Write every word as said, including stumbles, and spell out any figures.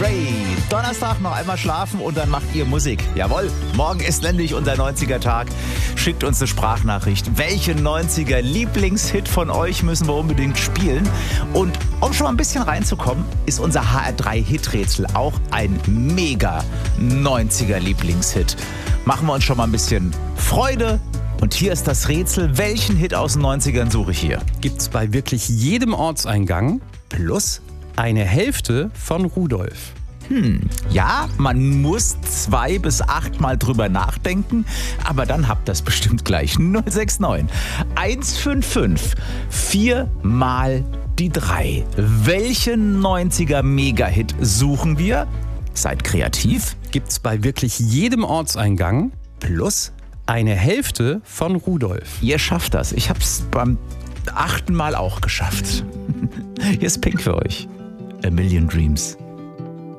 Dre. Donnerstag noch einmal schlafen und dann macht ihr Musik. Jawohl, morgen ist nämlich unser neunziger-Tag. Schickt uns eine Sprachnachricht. Welchen neunziger-Lieblingshit von euch müssen wir unbedingt spielen? Und um schon mal ein bisschen reinzukommen, ist unser H R drei Hiträtsel auch ein mega neunziger-Lieblingshit. Machen wir uns schon mal ein bisschen Freude. Und hier ist das Rätsel. Welchen Hit aus den neunzigern suche ich hier? Gibt's bei wirklich jedem Ortseingang plus eine Hälfte von Rudolf. Hm, ja, man muss zwei bis acht Mal drüber nachdenken, aber dann habt ihr es bestimmt gleich. null sechs neun eins fünf fünf vier mal die drei. Welchen neunziger Mega-Hit suchen wir? Seid kreativ. Gibt's bei wirklich jedem Ortseingang plus eine Hälfte von Rudolf. Ihr schafft das. Ich hab's beim achten Mal auch geschafft. Hier ist Pink für euch. A Million Dreams.